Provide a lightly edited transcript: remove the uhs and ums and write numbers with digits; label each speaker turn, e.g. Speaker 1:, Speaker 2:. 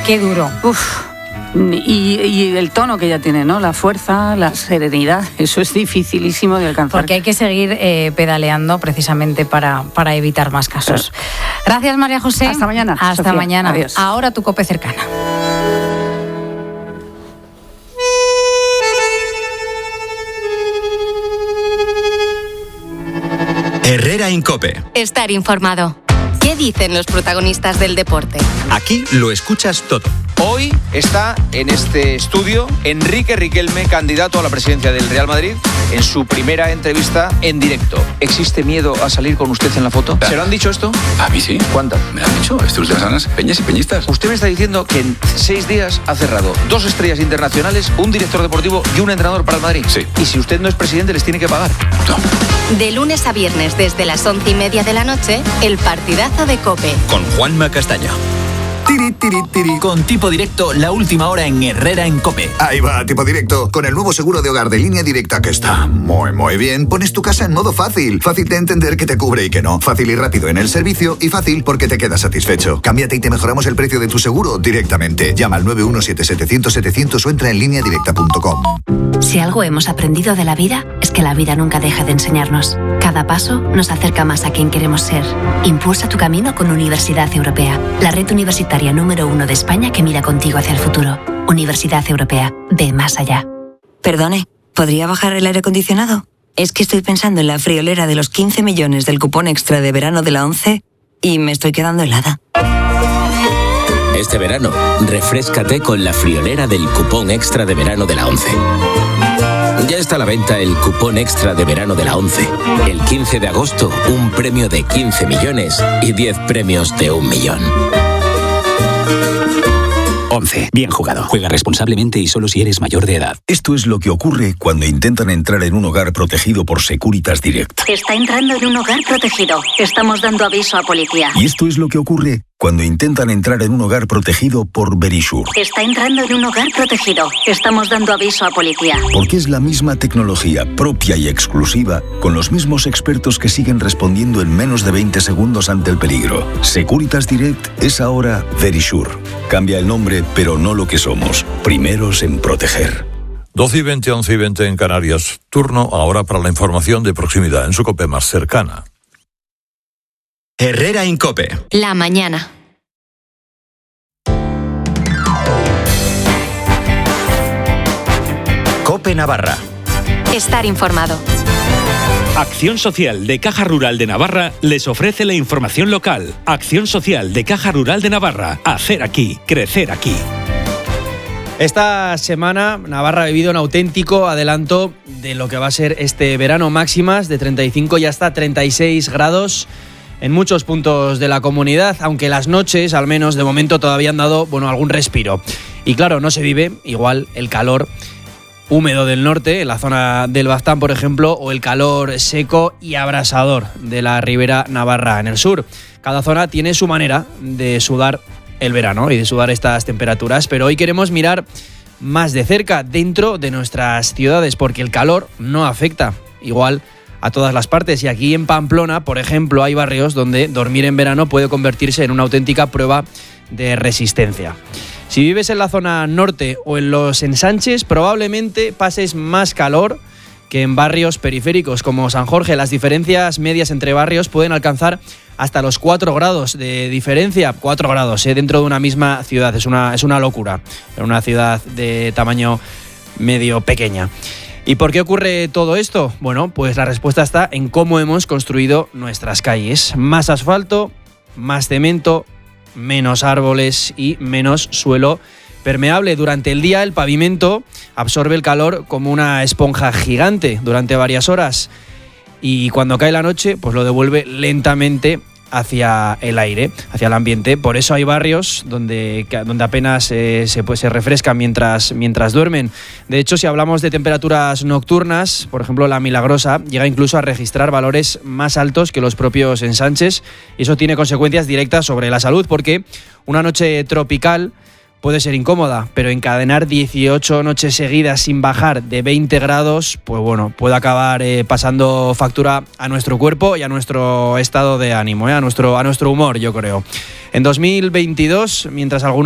Speaker 1: qué duro.
Speaker 2: Y el tono que ella tiene, ¿no? La fuerza, la serenidad, eso es dificilísimo de alcanzar.
Speaker 1: Porque hay que seguir pedaleando precisamente para evitar más casos. Gracias, María José.
Speaker 2: Hasta mañana.
Speaker 1: Hasta
Speaker 2: Sofía.
Speaker 1: mañana.
Speaker 2: Adiós.
Speaker 1: Ahora tu COPE cercana.
Speaker 3: Herrera en COPE.
Speaker 4: Estar informado. ¿Qué dicen los protagonistas del deporte?
Speaker 3: Aquí lo escuchas todo.
Speaker 5: Hoy está en este estudio Enrique Riquelme, candidato a la presidencia del Real Madrid, en su primera entrevista en directo. ¿Existe miedo a salir con usted en la foto? ¿Se lo han dicho esto?
Speaker 6: A mí sí.
Speaker 5: ¿Cuántas?
Speaker 6: Me han dicho, estos de sanas, peñas y peñistas.
Speaker 5: Usted me está diciendo que en 6 días ha cerrado 2 estrellas internacionales, un director deportivo y un entrenador para el Madrid.
Speaker 6: Sí.
Speaker 5: Y si usted no es presidente, les tiene que pagar.
Speaker 6: No.
Speaker 4: De lunes a viernes desde las 11:30 de la noche, el partidazo de COPE.
Speaker 3: Con Juanma Castaño.
Speaker 7: Tiri, tiri, tiri. Con Tipo Directo, la última hora en Herrera en COPE.
Speaker 8: Ahí va, Tipo Directo. Con el nuevo seguro de hogar de Línea Directa, que está muy bien, pones tu casa en modo fácil. Fácil de entender que te cubre y que no. Fácil y rápido en el servicio y fácil porque te quedas satisfecho. Cámbiate y te mejoramos el precio de tu seguro directamente. Llama al 917-700-700 o entra en lineadirecta.com.
Speaker 9: Si algo hemos aprendido de la vida, es que la vida nunca deja de enseñarnos. Cada paso nos acerca más a quien queremos ser. Impulsa tu camino con Universidad Europea, la red universitaria número 1 de España que mira contigo hacia el futuro. Universidad Europea, ve más allá.
Speaker 10: Perdone, ¿podría bajar el aire acondicionado? Es que estoy pensando en la friolera de los 15 millones del cupón extra de verano de la ONCE y me estoy quedando helada.
Speaker 11: Este verano, refréscate con la friolera del cupón extra de verano de la ONCE. Ya está a la venta el cupón extra de verano de la ONCE. El 15 de agosto, un premio de 15 millones y 10 premios de 1 millón.
Speaker 12: 11. Bien jugado. Juega responsablemente y solo si eres mayor de edad.
Speaker 13: Esto es lo que ocurre cuando intentan entrar en un hogar protegido por Securitas Direct.
Speaker 14: Está entrando en un hogar protegido. Estamos dando aviso a policía.
Speaker 13: Y esto es lo que ocurre cuando intentan entrar en un hogar protegido por Verisure.
Speaker 14: Está entrando en un hogar protegido. Estamos dando aviso a policía.
Speaker 13: Porque es la misma tecnología propia y exclusiva, con los mismos expertos que siguen respondiendo en menos de 20 segundos ante el peligro. Securitas Direct es ahora Verisure. Cambia el nombre, pero no lo que somos. Primeros en proteger.
Speaker 15: 12:20, 11:20 en Canarias. Turno ahora para la información de proximidad en su COPE más cercana.
Speaker 3: Herrera en COPE.
Speaker 4: La mañana.
Speaker 3: COPE Navarra.
Speaker 4: Estar informado.
Speaker 16: Acción Social de Caja Rural de Navarra les ofrece la información local. Acción Social de Caja Rural de Navarra. Hacer aquí, crecer aquí.
Speaker 17: Esta semana Navarra ha vivido un auténtico adelanto de lo que va a ser este verano, máximas de 35 y hasta 36 grados en muchos puntos de la comunidad, aunque las noches, al menos de momento, todavía han dado algún respiro. Y claro, no se vive igual el calor húmedo del norte, en la zona del Baztán, por ejemplo, o el calor seco y abrasador de la Ribera Navarra en el sur. Cada zona tiene su manera de sudar el verano y de sudar estas temperaturas, pero hoy queremos mirar más de cerca dentro de nuestras ciudades, porque el calor no afecta igual a todas las partes, y aquí en Pamplona, por ejemplo, hay barrios donde dormir en verano puede convertirse en una auténtica prueba de resistencia. Si vives en la zona norte o en los ensanches, probablemente pases más calor que en barrios periféricos como San Jorge. Las diferencias medias entre barrios pueden alcanzar hasta los 4 grados de diferencia. 4 grados dentro de una misma ciudad. Es una locura. En una ciudad de tamaño medio pequeña. ¿Y por qué ocurre todo esto? Bueno, pues la respuesta está en cómo hemos construido nuestras calles. Más asfalto, más cemento, menos árboles y menos suelo permeable. Durante el día el pavimento absorbe el calor como una esponja gigante durante varias horas, y cuando cae la noche pues lo devuelve lentamente hacia el aire, hacia el ambiente. Por eso hay barrios donde apenas se refrescan mientras duermen. De hecho, si hablamos de temperaturas nocturnas, por ejemplo, La Milagrosa llega incluso a registrar valores más altos que los propios ensanches, y eso tiene consecuencias directas sobre la salud, porque una noche tropical puede ser incómoda, pero encadenar 18 noches seguidas sin bajar de 20 grados, pues bueno, puede acabar pasando factura a nuestro cuerpo y a nuestro estado de ánimo, a nuestro humor, yo creo. En 2022, mientras algunos